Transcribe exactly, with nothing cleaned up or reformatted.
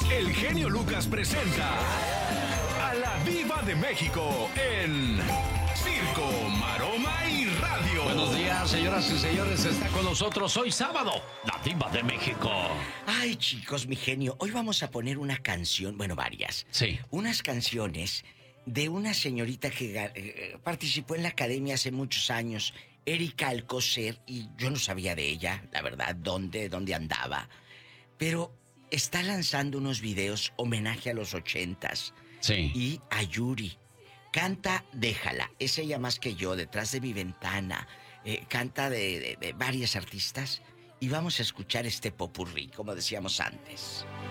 El genio Lucas presenta a la Diva de México en Circo, Maroma y Radio. Buenos días, señoras y señores. Está con nosotros hoy sábado, la Diva de México. Ay, chicos, mi genio, hoy vamos a poner una canción, bueno, varias. Sí. Unas canciones de una señorita que eh, participó en la academia hace muchos años, Erika Alcocer, y yo no sabía de ella, la verdad, dónde, dónde andaba. Pero está lanzando unos videos homenaje a los ochentas. Sí. Y a Yuri. Canta Déjala, es ella más que yo, detrás de mi ventana. Eh, canta de, de, de varias artistas. Y vamos a escuchar este popurrí, como decíamos antes.